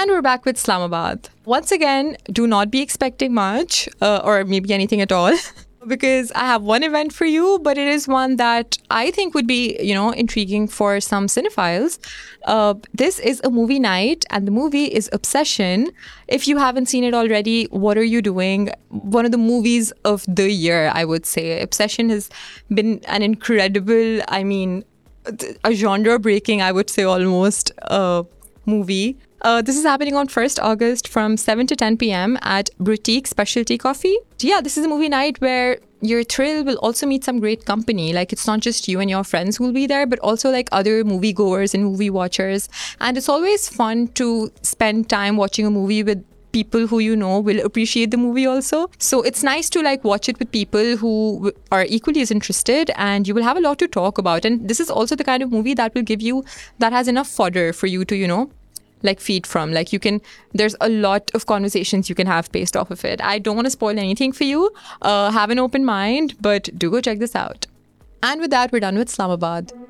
And we're back with Islamabad. Once again, do not be expecting much or maybe anything at all because I have one event for you, but it is one that I think would be, intriguing for some cinephiles. This is a movie night and the movie is Obsession. If you haven't seen it already, what are you doing? One of the movies of the year, I would say. Obsession has been an incredible, a genre-breaking, I would say almost, movie. This is happening on 1st August from 7 to 10 p.m. at Boutique Specialty Coffee. Yeah, this is a movie night where your thrill will also meet some great company. Like, it's not just you and your friends who will be there, but also like other moviegoers and movie watchers. And it's always fun to spend time watching a movie with people who will appreciate the movie also. So it's nice to like watch it with people who are equally as interested, and you will have a lot to talk about. And this is also the kind of movie that has enough fodder for you to, like feed from. Like there's a lot of conversations you can have based off of it. I don't want to spoil anything for you. Have an open mind, but do go check this out. And with that, we're done with Islamabad.